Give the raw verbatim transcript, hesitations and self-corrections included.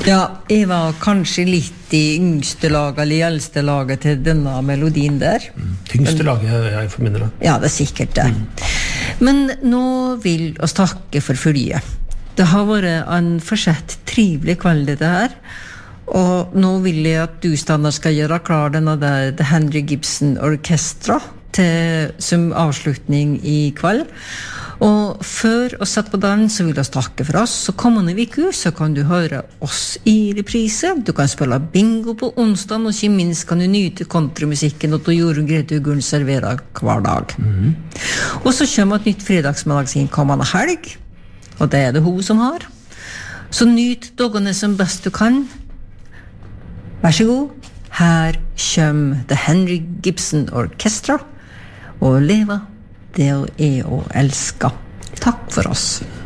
Ja, jeg var kanskje litt i yngste laget, eller i eldste laget til denne melodien der. Mm. Tyngste laget, jeg forminner det. Ja, det er sikkert det. Mm. Men nå vil oss takke for følget. Det har vært en forsett trivelig kveld dette her, og nå vil jeg at du, Stannar, skal gjøre klar denne der The Henry Gibson Orchestra til, som avslutning i kveld. Og før å sette på den, så vil jeg takke for oss. Så kommende uke, så kan du høre oss i reprise. Du kan spille bingo på onsdag, og ikke minst kan du nyte countrymusikken og Jorunn Grete Uglen serverer hver dag. Mm-hmm. Og så kommer et nytt fredagsmagasin kommende helg, og det er det hun som har. Så nyt dagene som best du kan. Vær så god. Her kommer The Henry Gibson Orchestra, og leva det er å elske. Takk for oss.